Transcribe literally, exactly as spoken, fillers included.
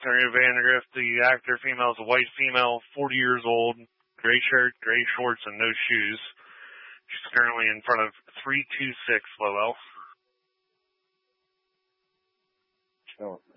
Victoria Vandergrift, the actor female, is a white female, forty years old, gray shirt, gray shorts, and no shoes. She's currently in front of three two six Lowell. Oh,